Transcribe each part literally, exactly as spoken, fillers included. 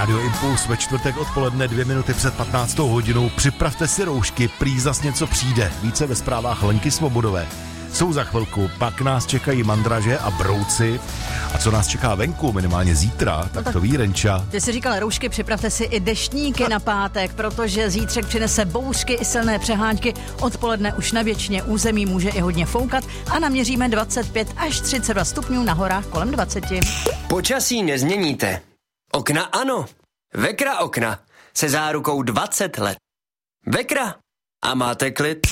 Rádio Impuls ve čtvrtek odpoledne dvě minuty před patnáctou hodinou. Připravte si roušky, prý zas něco přijde. Více ve zprávách Lenky Svobodové. Jsou za chvilku, pak nás čekají mandraže a brouci. A co nás čeká venku, minimálně zítra, tak, tak to ví Renča. Ty jsi říkal roušky, připravte si i deštníky na pátek, protože zítřek přinese bouřky i silné přehánky. Odpoledne už na většině území může i hodně foukat a naměříme dvacet pět až třicet dva stupňů, na horách kolem dvacet. Počasí nezměníte. Okna ano. Vekra okna se zárukou dvacet let. Vekra a máte klid.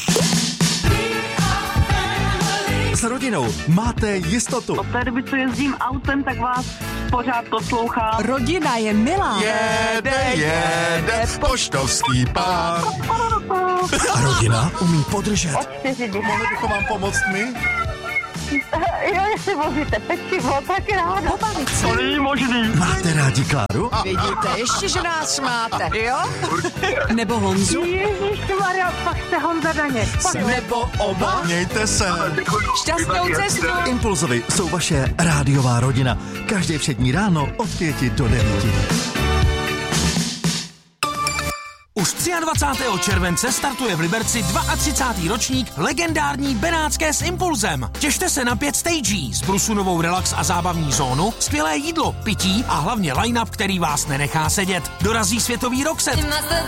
S rodinou máte jistotu. Od té doby, co jezdím autem, tak vás pořád poslouchám. Rodina je milá. Jede, jede, poštovský pár. A rodina umí podržet. Od čtyři dny. Mohli bychom vám pomoct my? Jo, jestli vozíte pečivo, tak ráda. Pobavit se. To není možný. Máte rádi Kláru? Vidíte, ještě, že nás máte, jo? Nebo Honzu? Ježišmarja, pak jste Honza Daněk. Nebo oba? Mějte se. Šťastnou cestu. Impulzovi jsou vaše rádiová rodina. Každé všední ráno od pěti do devíti. Už dvacátého třetího července startuje v Liberci třicátý druhý ročník legendární Benátské s Impulzem. Těšte se na pět stagí, s brusunovou relax a zábavní zónu, skvělé jídlo, pití a hlavně line-up, který vás nenechá sedět. Dorazí světový rockset.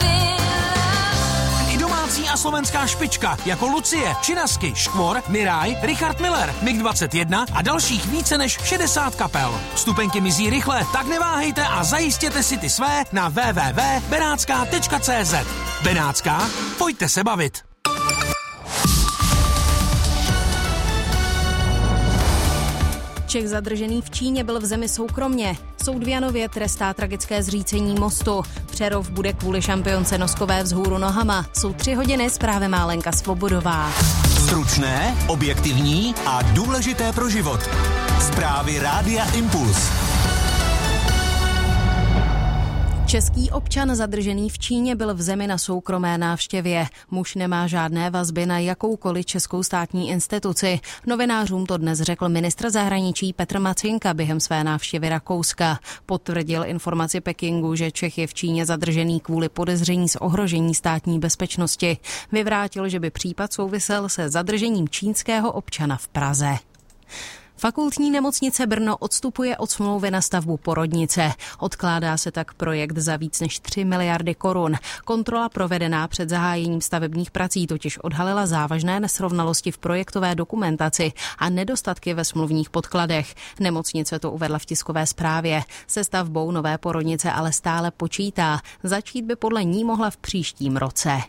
I domácí a slovenská špička jako Lucie, Činasky, Škvor, Miraj, Richard Miller, mig dvacet jedna a dalších více než šedesát kapel. Vstupenky mizí rychle, tak neváhejte a zajistěte si ty své na w w w tečka benátská tečka c z. Benátská, pojďte se bavit. Čech zadržený v Číně byl v zemi soukromně. Soud v Janově trestá tragické zřícení mostu. Přerov bude kvůli šampionce noskové vzhůru nohama. Jsou tři hodiny, zprávy má Lenka Svobodová. Stručné, objektivní a důležité pro život. Zprávy Rádia Impuls. Český občan zadržený v Číně byl v zemi na soukromé návštěvě. Muž nemá žádné vazby na jakoukoliv českou státní instituci. Novinářům to dnes řekl ministr zahraničí Petr Macinka během své návštěvy Rakouska. Potvrdil informaci Pekingu, že Čech je v Číně zadržený kvůli podezření z ohrožení státní bezpečnosti. Vyvrátil, že by případ souvisel se zadržením čínského občana v Praze. Fakultní nemocnice Brno odstupuje od smlouvy na stavbu porodnice. Odkládá se tak projekt za víc než tři miliardy korun. Kontrola provedená před zahájením stavebních prací totiž odhalila závažné nesrovnalosti v projektové dokumentaci a nedostatky ve smluvních podkladech. Nemocnice to uvedla v tiskové zprávě. Se stavbou nové porodnice ale stále počítá. Začít by podle ní mohla v příštím roce.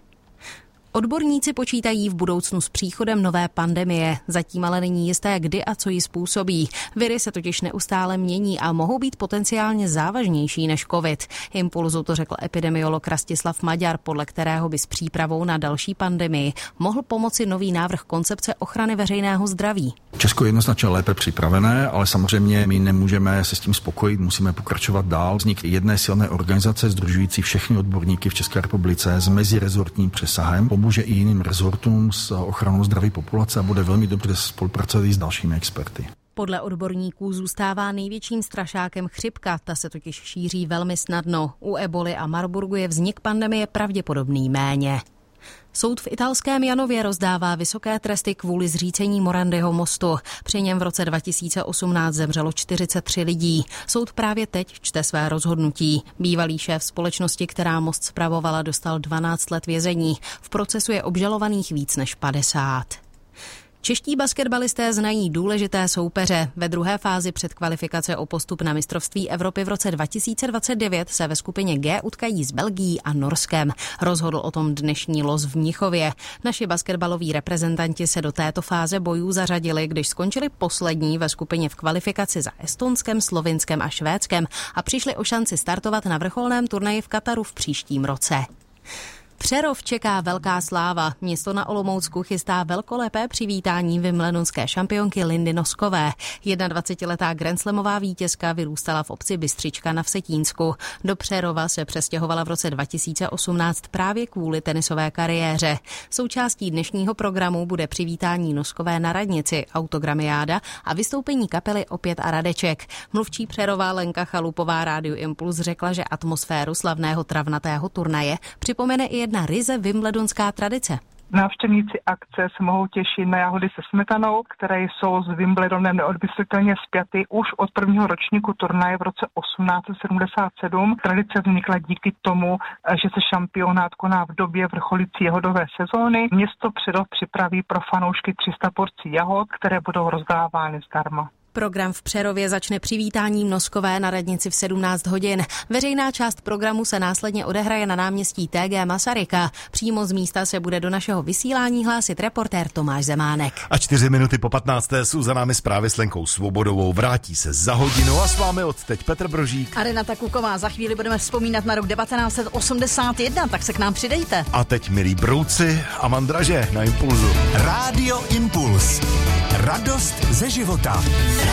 Odborníci počítají v budoucnu s příchodem nové pandemie. Zatím ale není jisté, kdy a co ji způsobí. Viry se totiž neustále mění a mohou být potenciálně závažnější než covid. Impulzu to řekl epidemiolog Rastislav Maďar, podle kterého by s přípravou na další pandemii mohl pomoci nový návrh koncepce ochrany veřejného zdraví. Česko je jednoznačně lépe připravené, ale samozřejmě my nemůžeme se s tím spokojit, musíme pokračovat dál. Vznik jedné silné organizace sdružující všechny odborníky v České republice s mezirezortním přesahem pomůže i jiným rezortům s ochranou zdraví populace a bude velmi dobře spolupracovat i s dalšími experty. Podle odborníků zůstává největším strašákem chřipka, ta se totiž šíří velmi snadno. U eboli a Marburgu je vznik pandemie pravděpodobný méně. Soud v italském Janově rozdává vysoké tresty kvůli zřícení Morandyho mostu. Při něm v roce dva tisíce osmnáct zemřelo čtyřicet tři lidí. Soud právě teď čte své rozhodnutí. Bývalý šéf společnosti, která most spravovala, dostal dvanáct let vězení. V procesu je obžalovaných víc než padesát. Čeští basketbalisté znají důležité soupeře. Ve druhé fázi předkvalifikace o postup na mistrovství Evropy v roce dva tisíce dvacet devět se ve skupině G utkají s Belgií a Norskem. Rozhodl o tom dnešní los v Mnichově. Naši basketbaloví reprezentanti se do této fáze bojů zařadili, když skončili poslední ve skupině v kvalifikaci za Estonskem, Slovinskem a Švédskem a přišli o šanci startovat na vrcholném turnaji v Kataru v příštím roce. Přerov čeká velká sláva. Město na Olomoucku chystá velkolepé přivítání wimbledonské šampionky Lindy Noskové. jednadvacetiletá grandslamová vítězka vyrůstala v obci Bystřička na Vsetínsku. Do Přerova se přestěhovala v roce dva tisíce osmnáct právě kvůli tenisové kariéře. Součástí dnešního programu bude přivítání Noskové na radnici, autogramiáda a vystoupení kapely Opět a Radeček. Mluvčí Přerova Lenka Chalupová Rádiu Impuls řekla, že atmosféru slavného travnatého turnaje připomene i jedna ryze wimbledonská tradice. Návštěvníci akce se mohou těšit na jahody se smetanou, které jsou s Wimbledonem neodmyslitelně spjaty už od prvního ročníku turnaje v roce osmnáct set sedmdesát sedm. Tradice vznikla díky tomu, že se šampionát koná v době vrcholící jahodové sezóny. Město Přerov připraví pro fanoušky tři sta porcí jahod, které budou rozdávány zdarma. Program v Přerově začne přivítáním Noskové na radnici v sedmnáct hodin. Veřejná část programu se následně odehraje na náměstí T G Masaryka. Přímo z místa se bude do našeho vysílání hlásit reportér Tomáš Zemánek. A čtyři minuty po patnácté jsou za námi zprávy s Lenkou Svobodovou. Vrátí se za hodinu a s vámi odteď Petr Brožík a Renata Kuková. Za chvíli budeme vzpomínat na rok devatenáct set osmdesát jedna, tak se k nám přidejte. A teď, milí brouci a mandraže na Impulzu. Rádio Impuls. Radost ze života.